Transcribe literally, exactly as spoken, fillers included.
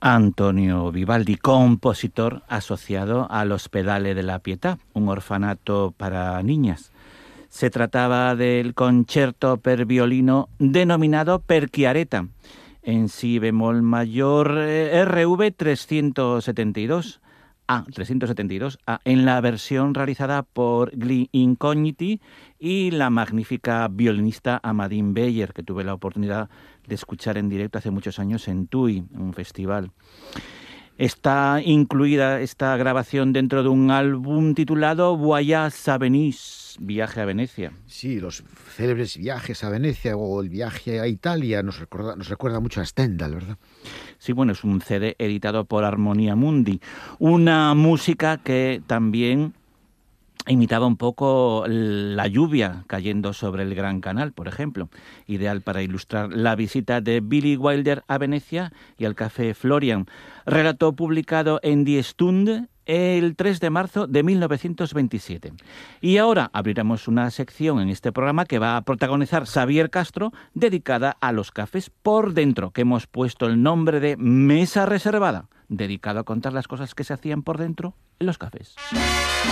Antonio Vivaldi, compositor asociado al Ospedale de la Pietà, un orfanato para niñas. Se trataba del concerto per violino denominado per Chiaretta, en si bemol mayor R V trescientos setenta y dos, A, trescientos setenta y dos, A, en la versión realizada por Gli Incogniti y la magnífica violinista Amadine Beyer, que tuve la oportunidad de escuchar en directo hace muchos años en Tui, un festival. Está incluida esta grabación dentro de un álbum titulado Voyage à Venise, Viaje a Venecia. Sí, los célebres viajes a Venecia o el viaje a Italia nos recuerda, nos recuerda mucho a Stendhal, ¿verdad? Sí, bueno, es un C D editado por Armonia Mundi. Una música que también imitaba un poco la lluvia cayendo sobre el Gran Canal, por ejemplo, ideal para ilustrar la visita de Billy Wilder a Venecia y al Café Florian. Relato publicado en Die Stunde el tres de marzo de mil novecientos veintisiete. Y ahora abriremos una sección en este programa que va a protagonizar Xavier Castro, dedicada a los cafés por dentro, que hemos puesto el nombre de Mesa Reservada, dedicado a contar las cosas que se hacían por dentro en los cafés.